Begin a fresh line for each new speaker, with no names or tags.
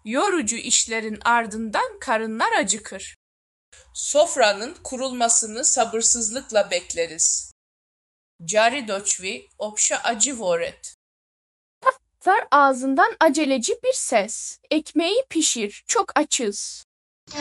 Yorucu işlerin ardından karınlar acıkır. Sofranın kurulmasını sabırsızlıkla bekleriz. Cari doçvi, obşa acı voret.
Var ağzından aceleci bir ses. Ekmeği pişir, çok açız.